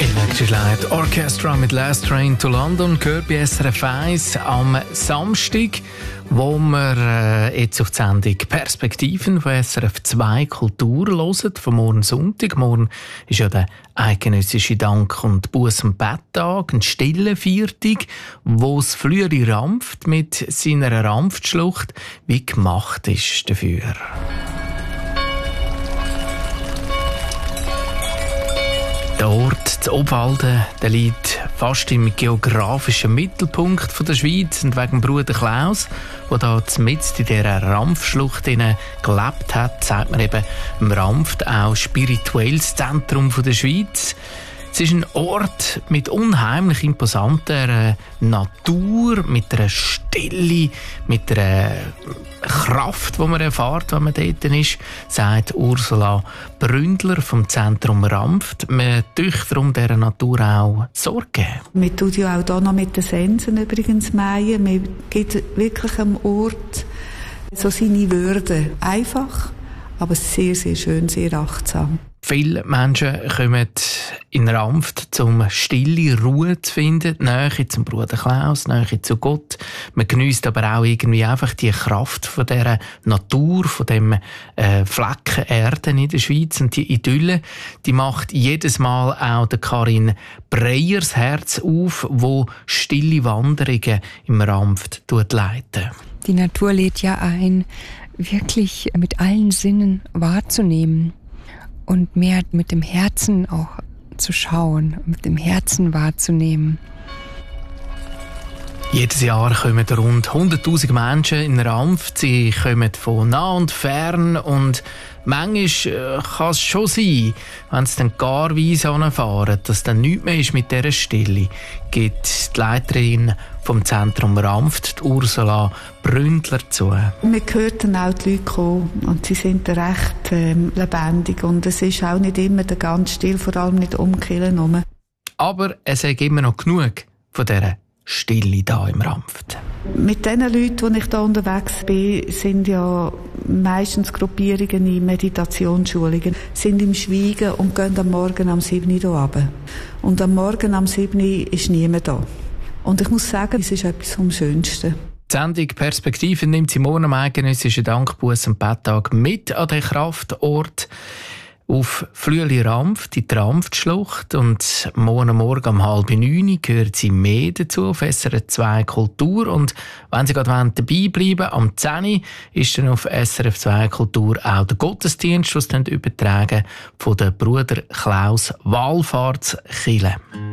Electric Light Orchestra mit Last Train to London gehört bei SRF 1 am Samstag, wo wir jetzt auf die Sendung Perspektiven von SRF 2 Kultur hören, von morgen Sonntag. Morgen ist ja der eidgenössische Dank- und Buß- und Betttag, ein stiller Viertag, wo das frühere Ramft mit seiner Ramftschlucht wie gemacht ist dafür. Der Ort, zu Obwalden, der liegt fast im geografischen Mittelpunkt der Schweiz. Und wegen Bruder Klaus, der da mitten in dieser Rampfschlucht gelebt hat, sagt man eben im Rampft auch spirituelles Zentrum der Schweiz. Es ist ein Ort mit unheimlich imposanter Natur, mit einer Stille, mit einer Kraft, die man erfährt, wenn man dort ist, sagt Ursula Bründler vom Zentrum Rampft. Man tut darum dieser Natur auch Sorge. Man tut ja auch hier noch mit den Sensen übrigens mähen. Man gibt wirklich am Ort so seine Würde. Einfach, aber sehr, sehr schön, sehr achtsam. Viele Menschen kommen in Rampft, um stille Ruhe zu finden, die Nähe zum Bruder Klaus, die Nähe zu Gott. Man geniesst aber auch irgendwie einfach die Kraft von dieser Natur, von dem Flecken Erde in der Schweiz. Und die Idylle, die macht jedes Mal auch der Karin Breyers Herz auf, wo stille Wanderungen im Rampft leiten. Die Natur lädt ja ein, wirklich mit allen Sinnen wahrzunehmen. Und mehr mit dem Herzen auch zu schauen, mit dem Herzen wahrzunehmen. Jedes Jahr kommen rund 100'000 Menschen in Rampft. Sie kommen von nah und fern und manchmal kann es schon sein, wenn sie dann gar weiss anfahren, dass dann nichts mehr ist mit dieser Stille, gibt die Leiterin vom Zentrum Rampft, Ursula Bründler, zu. Wir hörten auch die Leute kommen und sie sind recht lebendig und es ist auch nicht immer ganz still, vor allem nicht um die Kirche herum. Aber es ist immer noch genug von dieser Stille hier im Rampft. Mit den Leuten, die ich hier unterwegs bin, sind ja meistens Gruppierungen in Meditationsschulungen, sind im Schweigen und gehen am Morgen am 7 Uhr hier runter. Und am Morgen am 7 Uhr ist niemand da. Und ich muss sagen, es ist etwas vom Schönsten. Die Sendung Perspektiven nimmt sie morgen am eidgenössischen Dank-, Buß- und Betttag mit an den Kraftort auf Flüeli-Rampft, in die Rampftschlucht. Und morgen um 8:30 gehört sie mehr dazu auf SRF 2 Kultur. Und wenn Sie gerade dabei bleiben am 10 ist dann auf SRF 2 Kultur auch der Gottesdienst, was dann übertragen von der Bruder Klaus Wallfahrtskirche.